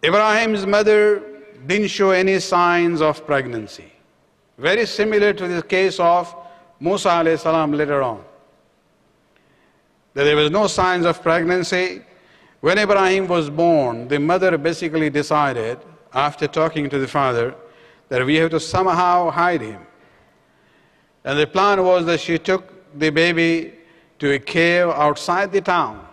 Ibrahim's mother didn't show any signs of pregnancy. Very similar to the case of Musa alayhi salam later on. That there was no signs of pregnancy. When Ibrahim was born, the mother basically decided, after talking to the father, that we have to somehow hide him. And the plan was that she took the baby to a cave outside the town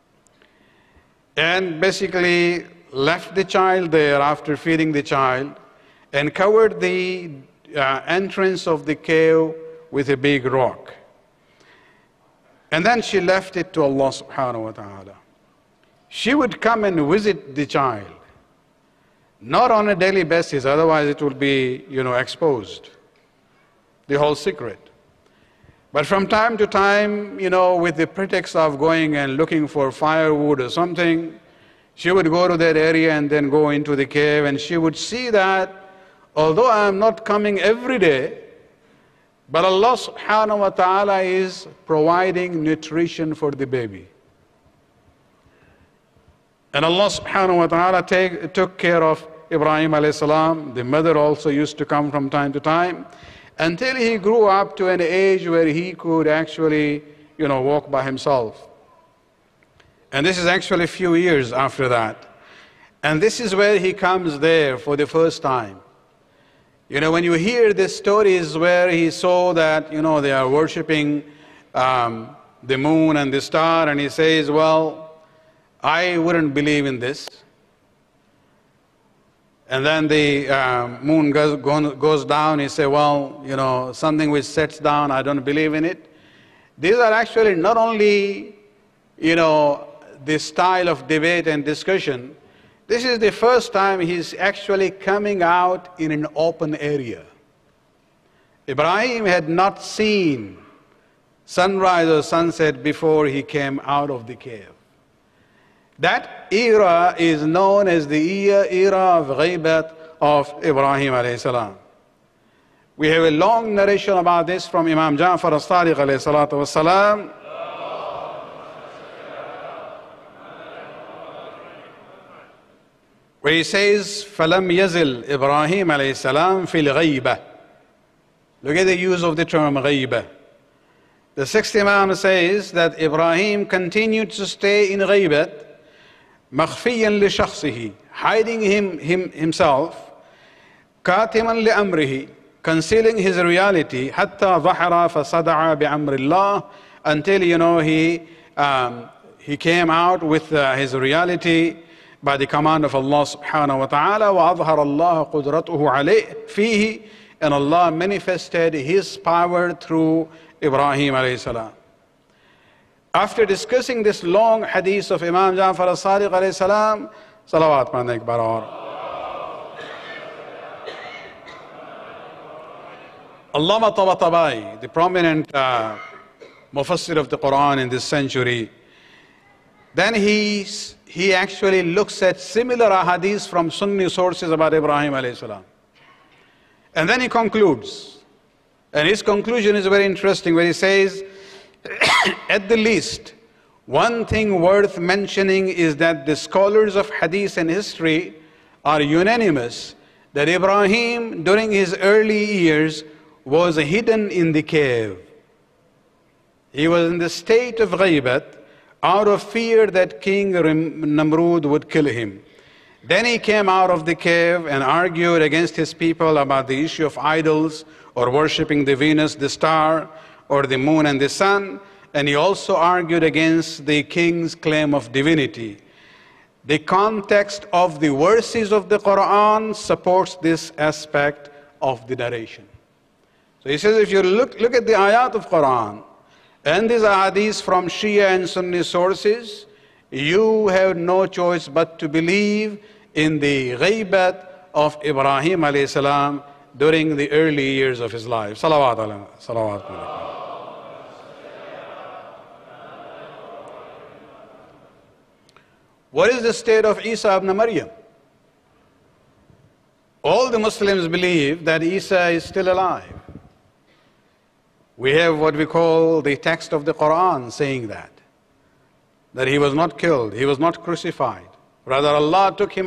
and basically left the child there after feeding the child and covered the entrance of the cave with a big rock. And then she left it to Allah subhanahu wa ta'ala. She would come and visit the child, not on a daily basis, otherwise it would be, exposed, the whole secret. But from time to time, with the pretext of going and looking for firewood or something, she would go to that area and then go into the cave, and she would see that although I am not coming every day, but Allah subhanahu wa ta'ala is providing nutrition for the baby. And Allah subhanahu wa ta'ala took care of Ibrahim alayhi salam. The mother also used to come from time to time until he grew up to an age where he could actually, walk by himself. And this is actually a few years after that. And this is where he comes there for the first time. When you hear the stories where he saw that, they are worshipping the moon and the star, and he says, well, I wouldn't believe in this. And then the moon goes down, he says, well, something which sets down, I don't believe in it. These are actually not only, the style of debate and discussion. This is the first time he's actually coming out in an open area. Ibrahim had not seen sunrise or sunset before he came out of the cave. That era is known as the era of ghaybat of Ibrahim alayhi salam. We have a long narration about this from Imam Ja'far as-Sadiq alayhi salatu was-salam. Where he says, فَلَمْ يَزِلْ إِبْرَاهِيمَ عَلَيْهِ السَّلَامِ فِي الْغَيْبَةِ. Look at the use of the term غَيْبَةِ. The sixth Imam says that Ibrahim continued to stay in غَيْبَةِ مَخْفِيًّا لِشَخْصِهِ, hiding himself, كَاتِمًا لِأَمْرِهِ, concealing his reality, حَتَّى ظَهَرَ فَصَدَعَ بِأَمْرِ اللَّهِ, until he came out with his reality by the command of Allah subhanahu wa ta'ala. وَأَظْهَرَ اللَّهُ قُدْرَتُهُ عَلَيْهِ فِيهِ, and Allah manifested His power through Ibrahim alayhi salam. After discussing this long hadith of Imam Ja'far as-Sadiq alayhi salam, salawat padne ek baar aur. Allama Tabatabai, the prominent mufassir of the Quran in this century, then he actually looks at similar ahadith from Sunni sources about Ibrahim alayhi salam. And then he concludes. And his conclusion is very interesting, where he says, at the least, one thing worth mentioning is that the scholars of hadith and history are unanimous that Ibrahim, during his early years, was hidden in the cave. He was in the state of ghaybat, out of fear that King Namrud would kill him. Then he came out of the cave and argued against his people about the issue of idols, or worshipping the Venus, the star, or the moon and the sun. And he also argued against the king's claim of divinity. The context of the verses of the Quran supports this aspect of the narration. So he says, if you look at the ayat of Quran and these ahadith from Shia and Sunni sources, you have no choice but to believe in the ghaybat of Ibrahim alayhi salam during the early years of his life. Salawat alayhi. Salawat alayhi. What is the state of Isa ibn Maryam? All the Muslims believe that Isa is still alive. We have what we call the text of the Quran saying that he was not killed, he was not crucified. Rather, Allah took him